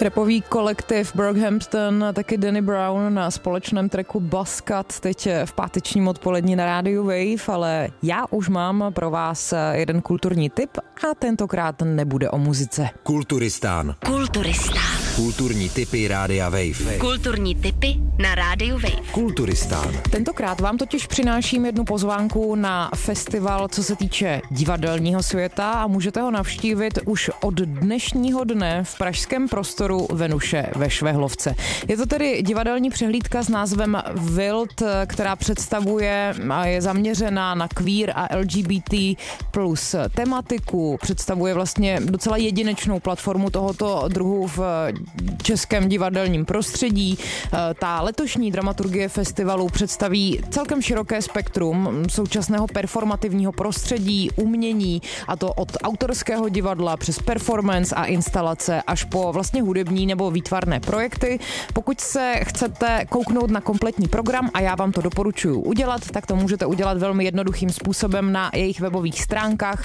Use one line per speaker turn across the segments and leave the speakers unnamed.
Rapový kolektiv Brockhampton a taky Danny Brown na společném tracku Buzzcut teď v pátečním odpolední na rádiu Wave, ale já už mám pro vás jeden kulturní tip a tentokrát nebude o muzice.
Kulturistán. Kulturní tipy rádia Wave.
Kulturní tipy na rádiu Wave.
Kulturistán.
Tentokrát vám totiž přináším jednu pozvánku na festival, co se týče divadelního světa, a můžete ho navštívit už od dnešního dne v pražském prostoru Venuše ve Švehlovce. Je to tedy divadelní přehlídka s názvem Wild, která představuje a je zaměřená na queer a LGBT plus tematiku. Představuje vlastně docela jedinečnou platformu tohoto druhu v českém divadelním prostředí. Ta letošní dramaturgie festivalu představí celkem široké spektrum současného performativního prostředí, umění, a to od autorského divadla přes performance a instalace až po vlastně hudební nebo výtvarné projekty. Pokud se chcete kouknout na kompletní program, a já vám to doporučuji udělat, tak to můžete udělat velmi jednoduchým způsobem na jejich webových stránkách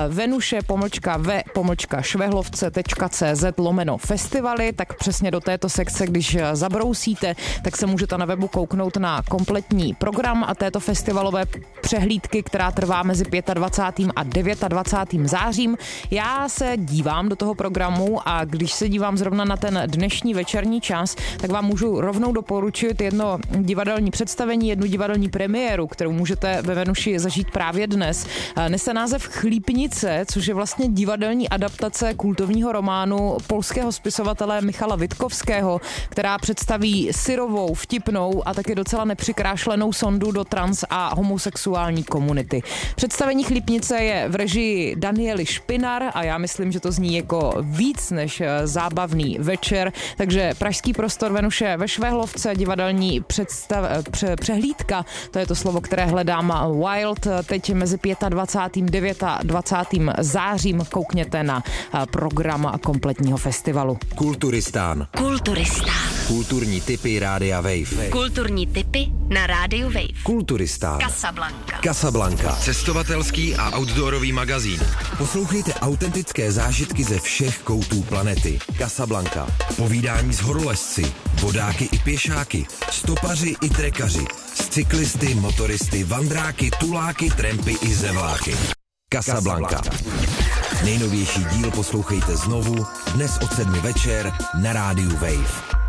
venuše-ve-švehlovce.cz/festivaly, tak přesně do této sekce, když zabrousíte, tak se můžete na webu kouknout na kompletní program a této festivalové přehlídky, která trvá mezi 25. a 29. zářím. Já se dívám do toho programu a když se dívám zrovna na ten dnešní večerní čas, tak vám můžu rovnou doporučit jedno divadelní představení, jednu divadelní premiéru, kterou můžete ve Venuši zažít právě dnes. Nese název Chlípnice, což je vlastně divadelní adaptace kultovního románu polského spisovatele Michala Witkovského, která představí syrovou, vtipnou a taky docela nepřikrášlenou sondu do trans a homosexuální komunity. Představení Chlípnice je v režii Daniely Špinar a já myslím, že to zní jako víc než zábavný večer, takže pražský prostor Venuše ve Švehlovce, divadelní přehlídka, to je to slovo, které hledám, Wild, teď mezi 25. a 29. zářím koukněte na program kompletního festivalu.
Kulturistán. Kulturní tipy rádia Wave.
Kulturní tipy na rádiu Wave.
Kulturistán. Casablanca. Cestovatelský a outdoorový magazín. Poslouchejte autentické zážitky ze všech koutů planety. Casablanca. Povídání s horolezci, vodáky i pěšáky, stopaři i trekaři, s cyklisty, motoristy, vandráky, tuláky, trampy i zevláky. Casablanca. Nejnovější díl poslouchejte znovu dnes od 7 večer na rádiu Wave.